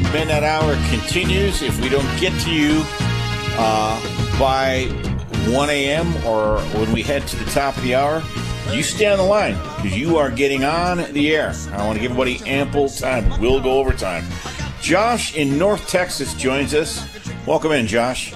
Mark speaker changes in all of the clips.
Speaker 1: Midnight Hour continues. If we don't get to you by 1 a.m. or when we head to the top of the hour, you stay on the line because you are getting on the air. I want to give everybody ample time. We'll go overtime. Josh in North Texas joins us. Welcome in, Josh.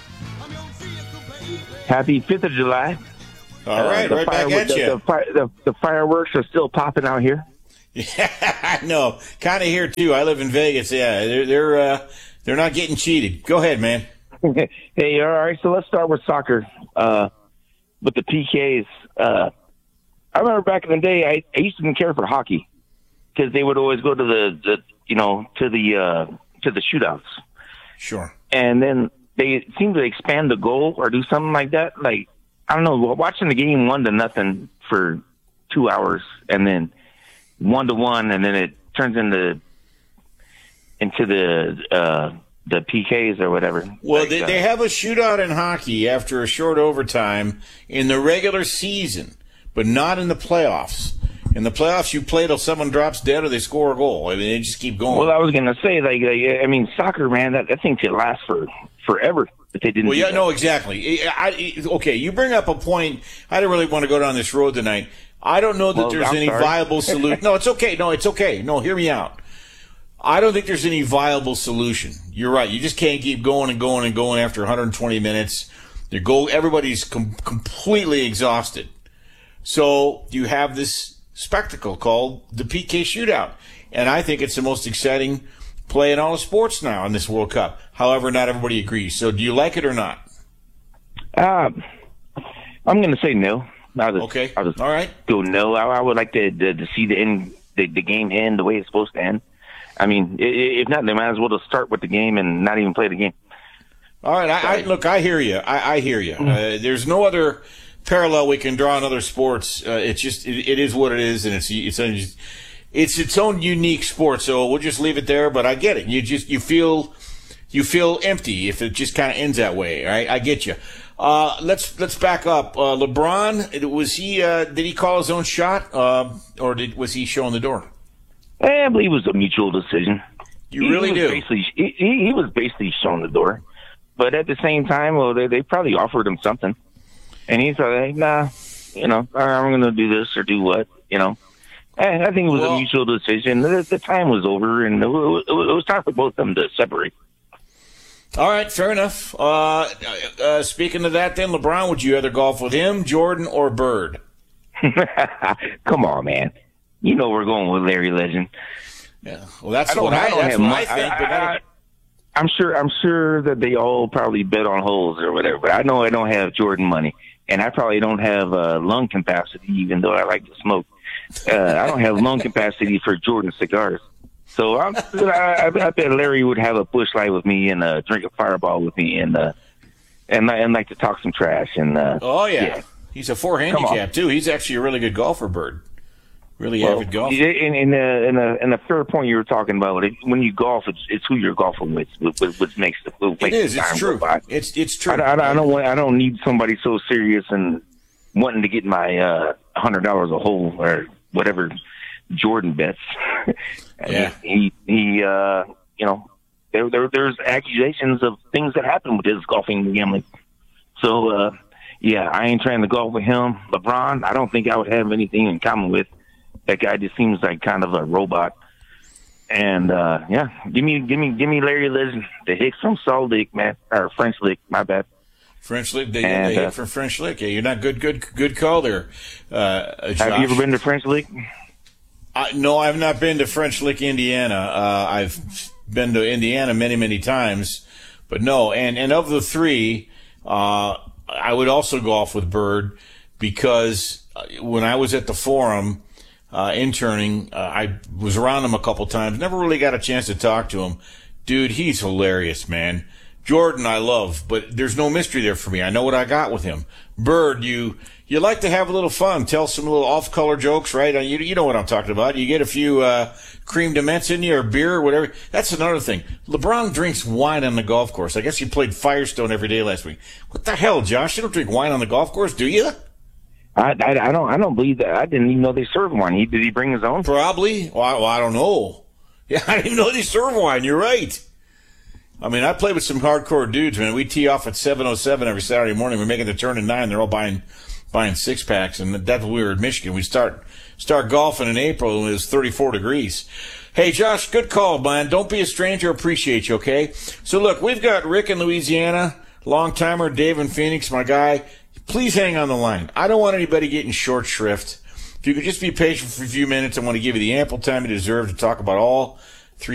Speaker 2: Happy 5th of July.
Speaker 1: All right, right back at you.
Speaker 2: The fireworks are still popping out here.
Speaker 1: Yeah, I know. Kind of here, too. I live in Vegas. Yeah, they're not getting cheated. Go ahead, man.
Speaker 2: Hey, all right, so let's start with soccer. With the PKs. I remember back in the day, I used to care for hockey because they would always go to the shootouts.
Speaker 1: Sure.
Speaker 2: And then they seem to expand the goal or do something like that. Like, I don't know, watching the game 1-0 for 2 hours and then 1-1, and then it turns into the PKs or whatever.
Speaker 1: Well, they have a shootout in hockey after a short overtime in the regular season, but not in the playoffs. In the playoffs, you play till someone drops dead or they score a goal. I mean, they just keep going.
Speaker 2: Well, I was going to say, soccer, man, that thing could last for forever if they didn't.
Speaker 1: Well, yeah, no, exactly. Okay, you bring up a point. I didn't really want to go down this road tonight. I don't know that there's any viable solution. No, it's okay. No, hear me out. I don't think there's any viable solution. You're right. You just can't keep going and going and going after 120 minutes. Everybody's completely exhausted. So you have this spectacle called the PK shootout. And I think it's the most exciting play in all of sports now in this World Cup. However, not everybody agrees. So do you like it or not?
Speaker 2: I'm going to say no.
Speaker 1: Okay.
Speaker 2: I'll just
Speaker 1: all right.
Speaker 2: Go no. I would like to see the game end the way it's supposed to end. I mean, if not, they might as well just start with the game and not even play the game.
Speaker 1: All right. I hear you. I hear you. There's no other parallel we can draw in other sports. It's just it is what it is, and it's its own unique sport. So we'll just leave it there. But I get it. You feel empty if it just kind of ends that way. Right? I get you. Let's back up. LeBron, did he call his own shot, or was he showing the door?
Speaker 2: I believe it was a mutual decision.
Speaker 1: He
Speaker 2: was basically showing the door, but at the same time, well, they probably offered him something, and he said, hey, "Nah, I'm going to do this or do what, I think it was a mutual decision. The time was over, and it was time for both of them to separate.
Speaker 1: All right, fair enough. Speaking of that, then, LeBron, would you rather golf with him, Jordan, or Bird?
Speaker 2: Come on, man. You know we're going with Larry Legend.
Speaker 1: Yeah, well, that's what I think.
Speaker 2: I'm sure that they all probably bet on holes or whatever. But I know I don't have Jordan money, and I probably don't have lung capacity, even though I like to smoke. I don't have lung capacity for Jordan cigars. So I bet Larry would have a bush light with me and drink a Fireball with me and like to talk some trash. And yeah.
Speaker 1: He's a 4 handicap too. He's actually a really good golfer, Bird. Really avid golfer.
Speaker 2: In the third point you were talking about, when you golf, it's who you're golfing with, which makes the
Speaker 1: it is. It's true. It's true.
Speaker 2: I don't need somebody so serious and wanting to get my $100 a hole or whatever Jordan bets.
Speaker 1: Yeah.
Speaker 2: There's accusations of things that happen with his golfing and gambling. So I ain't trying to golf with him. LeBron, I don't think I would have anything in common with. That guy just seems like kind of a robot. And give me Larry Legend, the Hicks from Salt Lick, man, or French Lick, my bad.
Speaker 1: French Lick, they hit from French Lick. Yeah, you're not good call there. Josh.
Speaker 2: Have you ever been to French Lick?
Speaker 1: No, I've not been to French Lick, Indiana. I've been to Indiana many, many times, but no. And of the three, I would also golf with Bird because when I was at the Forum interning, I was around him a couple times. Never really got a chance to talk to him. Dude, he's hilarious, man. Jordan, I love, but there's no mystery there for me. I know what I got with him. Bird, you like to have a little fun, tell some little off-color jokes, right? You know what I'm talking about. You get a few cream de menthe in you or beer or whatever. That's another thing. LeBron drinks wine on the golf course. I guess he played Firestone every day last week. What the hell, Josh? You don't drink wine on the golf course, do you?
Speaker 2: I don't believe that. I didn't even know they served one. Did he bring his own?
Speaker 1: Probably. Well, I don't know. Yeah, I didn't even know they serve wine. You're right. I mean, I play with some hardcore dudes, man. We tee off at 7:07 every Saturday morning. We're making the turn at 9. They're all buying 6-packs, and that's when we were in Michigan. We start golfing in April, and it was 34 degrees. Hey, Josh, good call, man. Don't be a stranger. Appreciate you, okay? So, look, we've got Rick in Louisiana, long-timer, Dave in Phoenix, my guy. Please hang on the line. I don't want anybody getting short shrift. If you could just be patient for a few minutes, I want to give you the ample time you deserve to talk about all